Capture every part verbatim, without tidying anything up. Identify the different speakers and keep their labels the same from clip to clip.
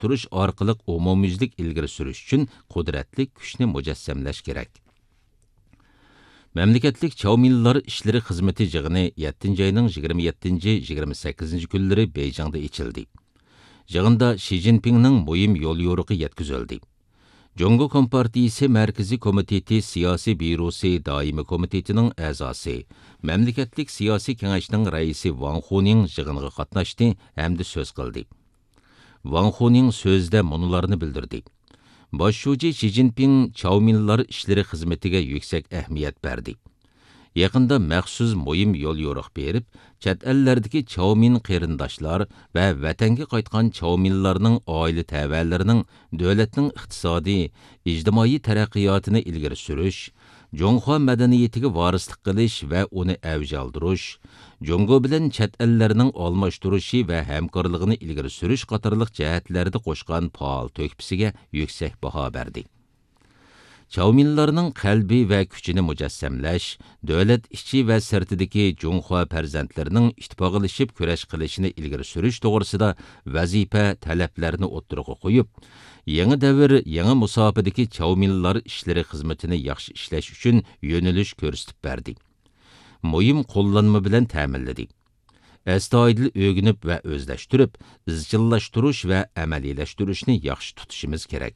Speaker 1: arttırış orqali umumyüzlik ilgari surish uchun qudratli kuchni mujassamlash kerak. Memleketlik Çavmillar İşleri Xizmeti yig'ini yettinchi ayning yigirma yettinchi yigirma sakkizinchi kunlari Beyjingda içildi. Yig'inda Xi Jinpingning muhim yo'l yo'riqi yetkazildi. Jongo Kompartiyasi Markaziy komiteti siyosiy byurosi doimiy komitetining a'zosi, Memleketlik siyosiy kengashning raisi Wang Huning yig'iniga qatnashdi hamda so'z qildi. Wang Huning so'zda munularni bildirdi. Boshlovchi Xi Jinping Çavmillar İşleri Xizmetiga yuksak ahamiyat berdi. Yaqinda maxsus muhim yo'l yo'riq berib, chet ellardagi Çavmin qarindoshlar va vatanga qaytgan Çavmillarning oila ta'valarining davlatning iqtisodiy, ijtimoiy taraqqiyotini ilgari surish, Jonghua madaniyatiga varislik qilish va uni avj oldirish, Jongo bilan chet ellarning almashtirishi va hamkorligini ilgari surish qatorliq jihatlarda qo'shgan faol to'kpisiga yuksak baho berdi. Çavmillarning qalbi va kuchini mujassamlash, davlat ichi va sirtidagi Jonghua farzandlarining ittifoqlashib kurash qilishini ilgari surish to'g'risida vazifa talablarini o'ttirg'a qo'yib, yangi davr, yangi musofadagi Çavmillar İşleri Xizmetini yaxshi ishlash uchun yo'nalish ko'rsatib berdi. Muhim qo'llanma bilan ta'minladi. Astoydil o'rganib va o'zlashtirib, izchillashtirish va amaliylashtirish,ni yaxshi tutishimiz kerak.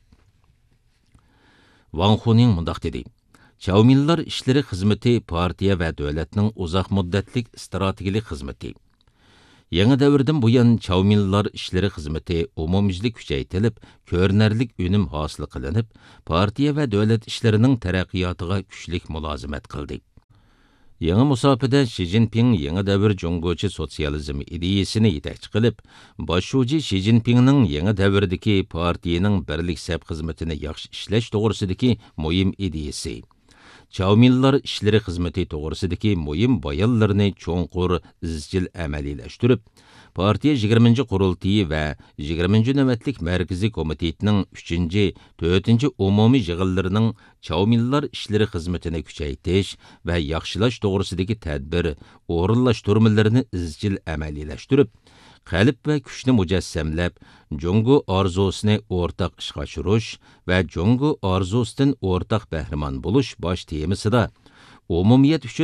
Speaker 1: Wang Huning mundaq dedi. Çavmillar İşleri Xizmeti partiya va davlatning uzoq muddatlik strategik xizmati. Yangi davrdan buyon Çavmillar İşleri Xizmeti umumyuzlik kuchaytirilib, ko'rinarlik unum hosil qilinib, partiya va davlat ishlarining taraqqiyotiga kuchlik mulozimat qildi. Yangi musofada Xi Jinping yangi davr Jongochi sotsializm ideyasini yetakchi qilib, boshlovchi Xi Jinpingning yangi davrdagi partiyaning birlik saf xizmatini yaxshi ishlash to'g'risidagi muhim ideyasi, Çavmillar İşleri Xizmeti to'g'risidagi muhim bayonlarni cho'nqur izchil amaliylashtirib, partiya yigirmanchi qurultiyi va yigirmanchi navbatlik markaziy komitetining uchinchi, to'rtinchi umumiy yig'inlarining Çavmillar İşleri Xizmetini kuchaytirish va yaxshilash to'g'risidagi tadbir, o'rinlashtirmalarini izchil amaliylashtirib, qalb va kuchni mujassamlab, Jongo orzusini o'rtaq ishga oshirish va Jongo orzusidan o'rtaq bahramon bo'lish bosh temasida umumiyat uchun